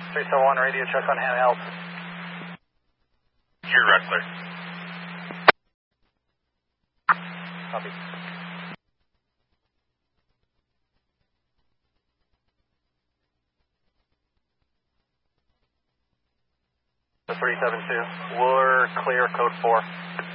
371 radio check on handheld. Here, red clear. Copy. The 372. We're clear, code 4.